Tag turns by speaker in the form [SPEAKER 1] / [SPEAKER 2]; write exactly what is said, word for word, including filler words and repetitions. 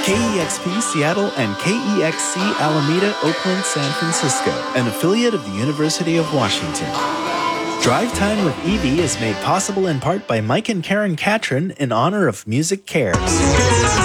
[SPEAKER 1] K E X P Seattle and K E X C Alameda, Oakland, San Francisco, an affiliate of the University of Washington. Drive Time with Evie is made possible in part by Mike and Karen Catron in honor of Music Cares.